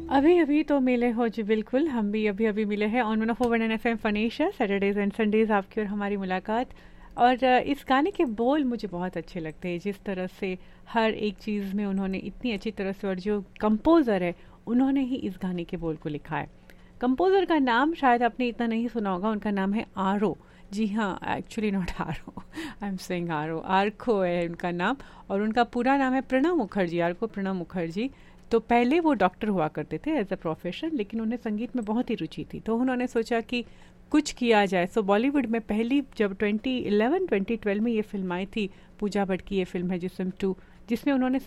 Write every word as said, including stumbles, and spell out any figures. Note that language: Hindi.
अभी अभी तो मिले हो जी, बिल्कुल हम भी अभी अभी मिले हैं on one of one F M फनीशा Saturdays and Sundays आपकी और हमारी मुलाकात। और अ, इस गाने के बोल मुझे बहुत अच्छे लगते हैं, जिस तरह से हर एक चीज़ में उन्होंने इतनी अच्छी तरह से, और जो कंपोज़र है उन्होंने ही इस गाने के बोल को लिखा है। कंपोज़र का नाम शायद आपने इतना नहीं सुना होगा, उनका नाम है आरो। जी हाँ, एक्चुअली नॉट आरो, आई एम सेइंग आरो, आर्को है उनका नाम। और उनका पूरा नाम है प्रणव मुखर्जी, आर्को प्रणव मुखर्जी। तो पहले वो डॉक्टर हुआ करते थे एज अ प्रोफेशन, लेकिन उन्हें संगीत में बहुत ही रुचि थी, तो उन्होंने सोचा कि कुछ किया जाए। सो बॉलीवुड में पहली जब ट्वेंटी इलेवन ट्वेंटी ट्वेल्व में ये फिल्म आई थी, पूजा भट्ट की ये फिल्म है जिसम टू, जिसमें उन्होंने